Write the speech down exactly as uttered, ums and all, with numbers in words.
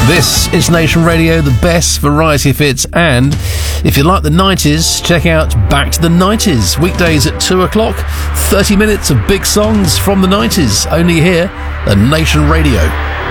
This is Nation Radio, the best variety of hits, and if you like the nineties, check out Back to the nineties, weekdays at two o'clock, thirty minutes of big songs from the nineties, only here at Nation Radio.